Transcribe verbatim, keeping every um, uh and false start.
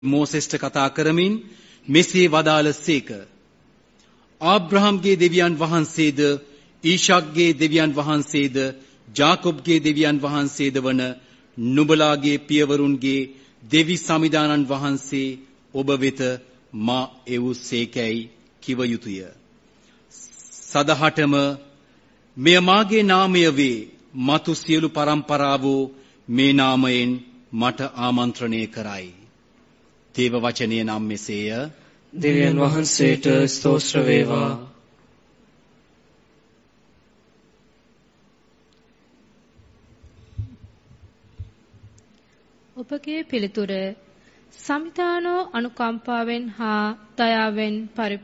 මෝසෙස්ට කතා කරමින් මෙසේ වදාළසේක. ආබ්‍රහම්ගේ දෙවියන් වහන්සේද, ඊශාක්ගේ දෙවියන් වහන්සේද, ජාකොබ්ගේ දෙවියන් වහන්සේද වන නුඹලාගේ පියවරුන්ගේ දෙවි සමිදානන් වහන්සේ ඔබ වෙත මා එවුසේකැයි කිව යුතුය. සදහටම මෙය මාගේ නාමය වේ. මතු සියලු පරම්පරාවෝ මේ නාමයෙන් මට ආමන්ත්‍රණය කරයි. දේව වචනය නම් මෙසේය. දෙවියන් වහන්සේට ස්තෝත්‍ර වේවා. ඔබගේ පිළිතුර සමිතානෝ අනුකම්පාවෙන් හා දයාවෙන් පරිපූර්ණ